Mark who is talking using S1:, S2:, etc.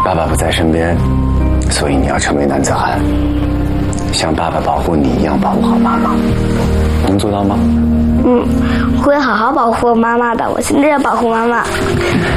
S1: 爸爸不在身边，所以你要成为男子汉，像爸爸保护你一样保护好妈妈，能做到吗？
S2: 我会好好保护妈妈的，我现在要保护妈妈。